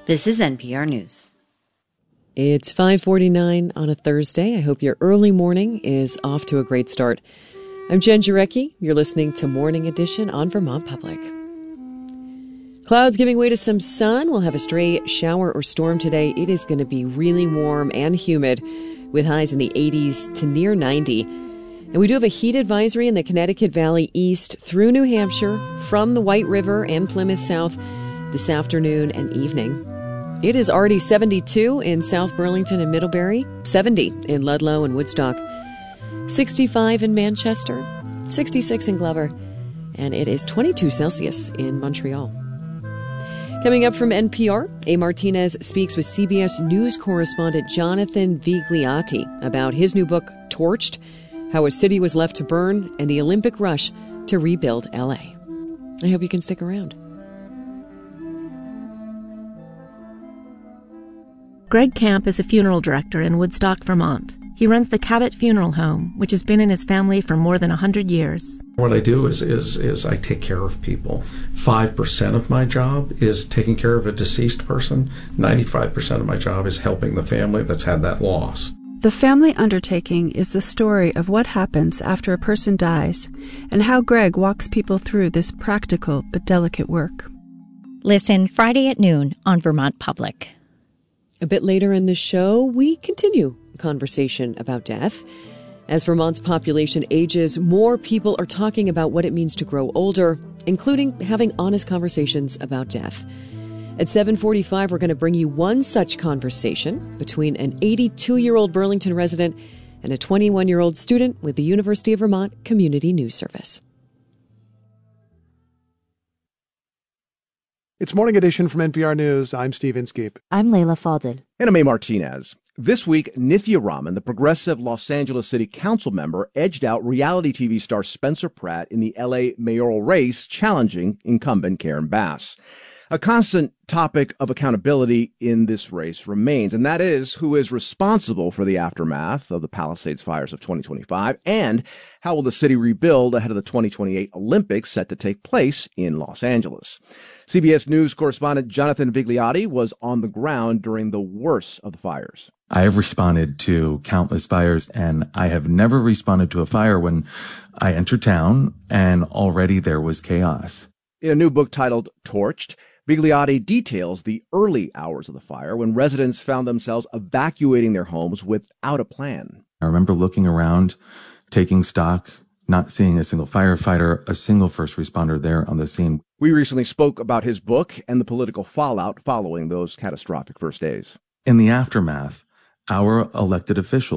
This is NPR News. It's 5:49 on a Thursday. I hope your early morning is off to a great start. I'm Jen Jarecki. You're listening to Morning Edition on Vermont Public. Clouds giving way to some sun. We'll have a stray shower or storm today. It is going to be really warm and humid with highs in the 80s to near 90. And we do have a heat advisory in the Connecticut Valley east through New Hampshire from the White River and Plymouth south this afternoon and evening. It is already 72 in South Burlington and Middlebury, 70 in Ludlow and Woodstock, 65 in Manchester, 66 in Glover, and it is 22 Celsius in Montreal. Coming up from NPR, A. Martinez speaks with CBS News correspondent Jonathan Vigliotti about his new book, Torched, How a City Was Left to Burn, and the Olympic Rush to Rebuild L.A. I hope you can stick around. Greg Camp is a funeral director in Woodstock, Vermont. He runs the Cabot Funeral Home, which has been in his family for more than 100 years. What I do is I take care of people. 5% of my job is taking care of a deceased person. 95% of my job is helping the family that's had that loss. The Family Undertaking is the story of what happens after a person dies and how Greg walks people through this practical but delicate work. Listen Friday at noon on Vermont Public. A bit later in the show, we continue a conversation about death. As Vermont's population ages, more people are talking about what it means to grow older, including having honest conversations about death. At 7:45, we're going to bring you one such conversation between an 82-year-old Burlington resident and a 21-year-old student with the University of Vermont Community News Service. It's Morning Edition from NPR News. I'm Steve Inskeep. I'm Layla Faldin. And I'm A. Martinez. This week, Nithya Raman, the progressive Los Angeles City Council member, edged out reality TV star Spencer Pratt in the L.A. mayoral race, challenging incumbent Karen Bass. A constant topic of accountability in this race remains, and that is who is responsible for the aftermath of the Palisades fires of 2025, and how will the city rebuild ahead of the 2028 Olympics set to take place in Los Angeles. CBS News correspondent Jonathan Vigliotti was on the ground during the worst of the fires. I have responded to countless fires, and I have never responded to a fire when I entered town and already there was chaos. In a new book titled Torched, Vigliotti details the early hours of the fire when residents found themselves evacuating their homes without a plan. I remember looking around, taking stock, not seeing a single firefighter, a single first responder there on the scene. We recently spoke about his book and the political fallout following those catastrophic first days. In the aftermath, our elected officials